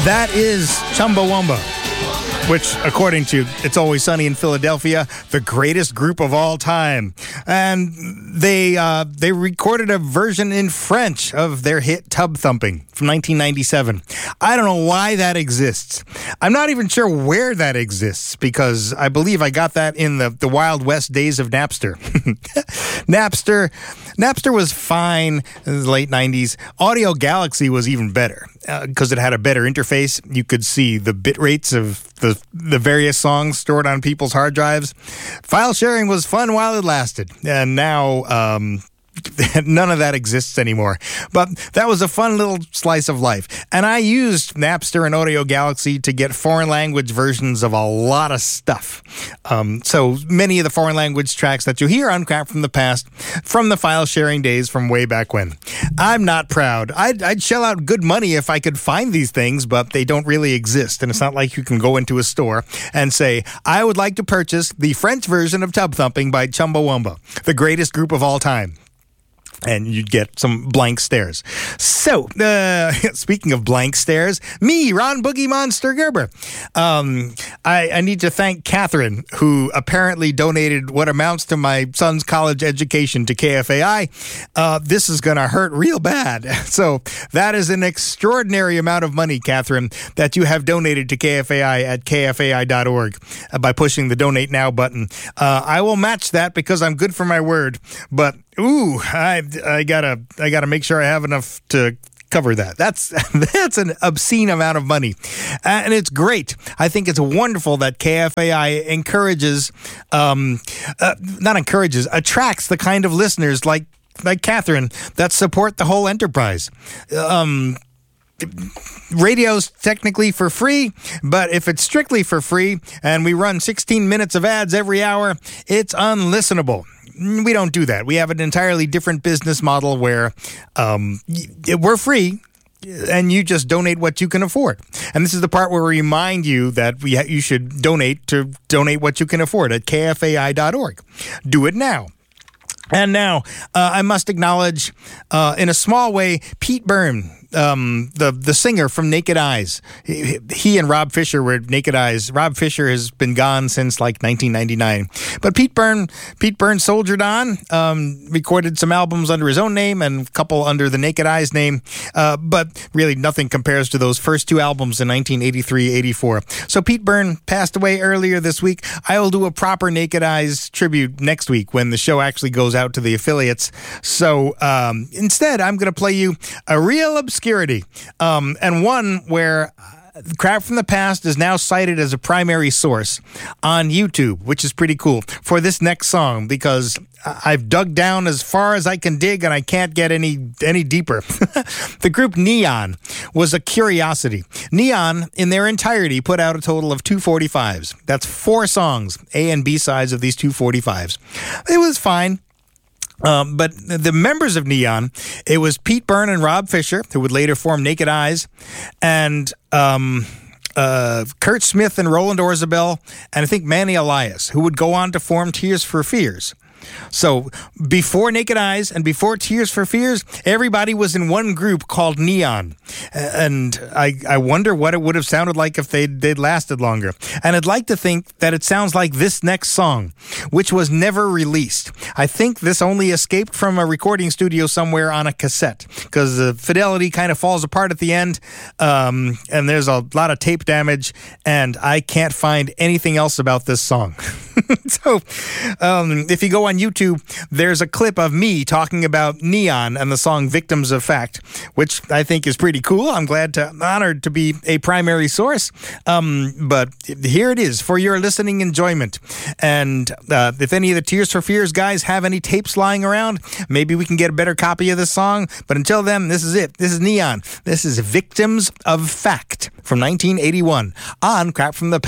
That is Chumbawamba, which, according to It's Always Sunny in Philadelphia, the greatest group of all time. And they recorded a version in French of their hit Tub Thumping from 1997. I don't know why that exists. I'm not even sure where that exists, because I believe I got that in the Wild West days of Napster. Napster was fine in the late 90s. Audio Galaxy was even better because it had a better interface. You could see the bit rates of the various songs stored on people's hard drives. File sharing was fun while it lasted, and now none of that exists anymore. But that was a fun little slice of life. And I used Napster and Audio Galaxy to get foreign language versions of a lot of stuff. So many of the foreign language tracks that you hear on Crap from the Past, from the file sharing days from way back when. I'm not proud. I'd shell out good money if I could find these things, but they don't really exist. And it's not like you can go into a store and say, I would like to purchase the French version of Tub Thumping by Chumbawamba, the greatest group of all time. And you'd get some blank stares. So, speaking of blank stares, me, Ron Boogie Monster Gerber. I need to thank Catherine, who apparently donated what amounts to my son's college education to KFAI. This is going to hurt real bad. So, that is an extraordinary amount of money, Catherine, that you have donated to KFAI at kfai.org by pushing the Donate Now button. I will match that because I'm good for my word, but ooh, I gotta make sure I have enough to cover that. That's an obscene amount of money, and it's great. I think it's wonderful that KFAI attracts the kind of listeners like Catherine that support the whole enterprise. Radio's technically for free, but if it's strictly for free and we run 16 minutes of ads every hour, it's unlistenable. We don't do that. We have an entirely different business model where we're free and you just donate what you can afford. And this is the part where we remind you that you should donate what you can afford at kfai.org. Do it now. And now, I must acknowledge, in a small way, Pete Byrne, the singer from Naked Eyes. He and Rob Fisher were Naked Eyes. Rob Fisher has been gone since like 1999. But Pete Byrne soldiered on, recorded some albums under his own name and a couple under the Naked Eyes name. But really nothing compares to those first two albums in 1983-84. So Pete Byrne passed away earlier this week. I will do a proper Naked Eyes tribute next week when the show actually goes out to the affiliates. So instead, I'm going to play you a real obscurity, and one where Crap from the Past is now cited as a primary source on YouTube, which is pretty cool for this next song, because I've dug down as far as I can dig and I can't get any deeper. The group Neon was a curiosity. Neon, in their entirety, put out a total of 245s. That's 4 songs, A and B sides of these 245s. It was fine. But the members of Neon, it was Pete Byrne and Rob Fisher, who would later form Naked Eyes, and Kurt Smith and Roland Orzabel, and I think Manny Elias, who would go on to form Tears for Fears. So before Naked Eyes and before Tears for Fears, everybody was in one group called Neon. And I wonder what it would have sounded like if they'd lasted longer. And I'd like to think that it sounds like this next song, which was never released. I think this only escaped from a recording studio somewhere on a cassette, because the fidelity kind of falls apart at the end, and there's a lot of tape damage, and I can't find anything else about this song. So if you go on YouTube, there's a clip of me talking about Neon and the song Victims of Fact, which I think is pretty cool. I'm honored to be a primary source. But here it is for your listening enjoyment. And if any of the Tears for Fears guys have any tapes lying around, maybe we can get a better copy of this song. But until then, this is it. This is Neon. This is Victims of Fact from 1981 on Crap from the Past.